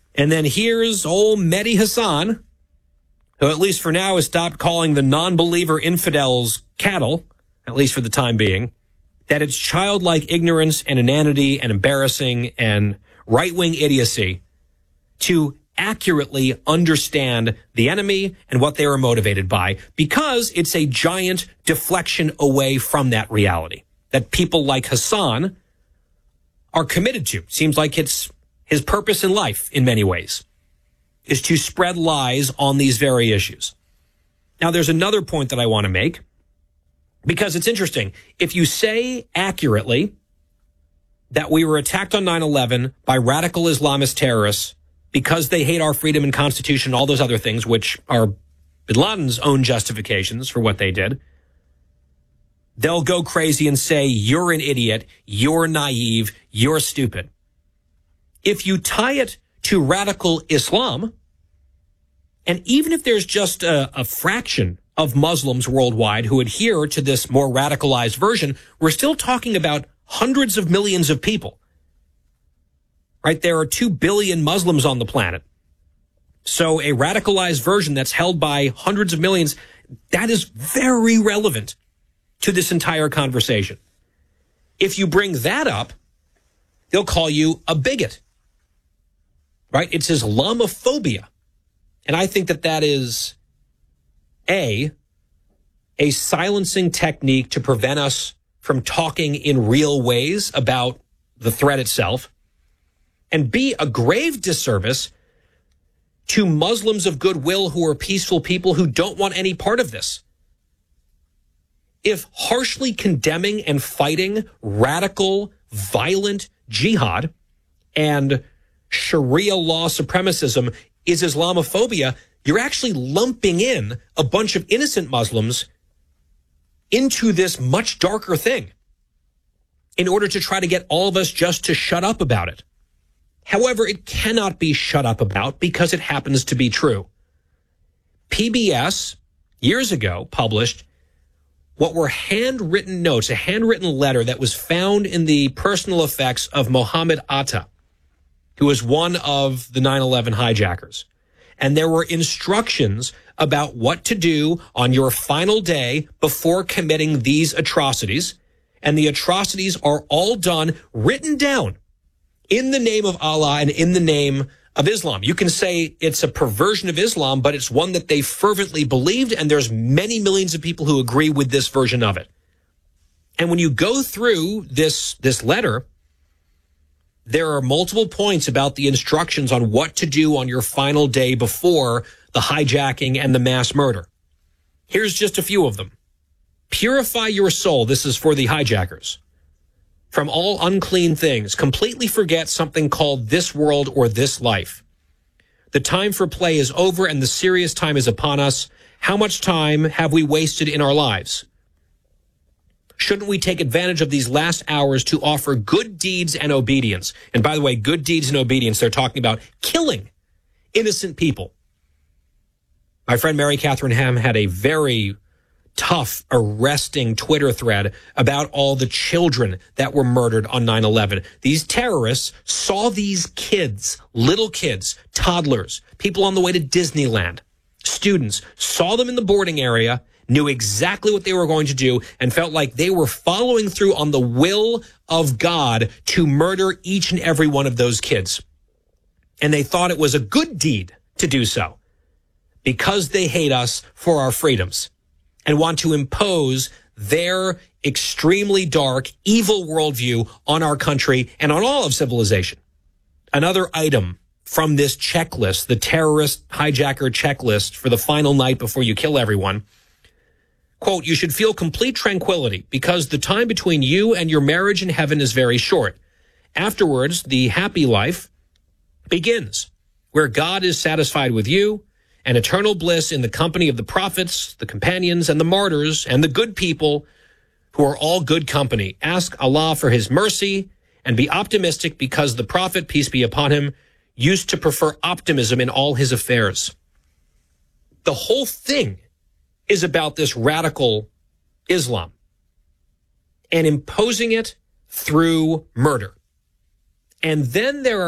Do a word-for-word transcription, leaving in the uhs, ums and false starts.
And then here's old Mehdi Hassan, who at least for now has stopped calling the non-believer infidels cattle, at least for the time being, that it's childlike ignorance and inanity and embarrassing and right-wing idiocy to accurately understand the enemy and what they were motivated by, because it's a giant deflection away from that reality that people like Hassan are committed to. Seems like it's his purpose in life in many ways, is to spread lies on these very issues. Now, there's another point that I want to make, because it's interesting. If you say accurately that we were attacked on nine eleven by radical Islamist terrorists because they hate our freedom and constitution, all those other things, which are bin Laden's own justifications for what they did, they'll go crazy and say, you're an idiot, you're naive, you're stupid. If you tie it to radical Islam, and even if there's just a, a fraction of Muslims worldwide who adhere to this more radicalized version, we're still talking about hundreds of millions of people. Right? There are two billion Muslims on the planet. So a radicalized version that's held by hundreds of millions, that is very relevant to this entire conversation. If you bring that up, they'll call you a bigot. Right? It's Islamophobia. And I think that that is A, a silencing technique to prevent us from talking in real ways about the threat itself, and B, a grave disservice to Muslims of goodwill who are peaceful people who don't want any part of this. If harshly condemning and fighting radical, violent jihad and Sharia law supremacism is Islamophobia, you're actually lumping in a bunch of innocent Muslims into this much darker thing in order to try to get all of us just to shut up about it. However, it cannot be shut up about because it happens to be true. P B S, years ago, published what were handwritten notes, a handwritten letter that was found in the personal effects of Mohammed Atta, who was one of the nine eleven hijackers. And there were instructions about what to do on your final day before committing these atrocities. And the atrocities are all done, written down in the name of Allah and in the name of Islam. You can say it's a perversion of Islam, but it's one that they fervently believed, and there's many millions of people who agree with this version of it. And when you go through this, this letter, there are multiple points about the instructions on what to do on your final day before the hijacking and the mass murder. Here's just a few of them. Purify your soul. This is for the hijackers. From all unclean things. Completely forget something called this world or this life. The time for play is over and the serious time is upon us. How much time have we wasted in our lives? Shouldn't we take advantage of these last hours to offer good deeds and obedience? And by the way, good deeds and obedience, they're talking about killing innocent people. My friend Mary Catherine Ham had a very tough, arresting Twitter thread about all the children that were murdered on nine eleven. These terrorists saw these kids, little kids, toddlers, people on the way to Disneyland, students, saw them in the boarding area, knew exactly what they were going to do, and felt like they were following through on the will of God to murder each and every one of those kids. And they thought it was a good deed to do so because they hate us for our freedoms and want to impose their extremely dark, evil worldview on our country and on all of civilization. Another item from this checklist, the terrorist hijacker checklist for the final night before you kill everyone, quote, you should feel complete tranquility because the time between you and your marriage in heaven is very short. Afterwards, the happy life begins, where God is satisfied with you, and eternal bliss in the company of the prophets, the companions, and the martyrs, and the good people who are all good company. Ask Allah for his mercy and be optimistic because the prophet, peace be upon him, used to prefer optimism in all his affairs. The whole thing is about this radical Islam and imposing it through murder. And then there are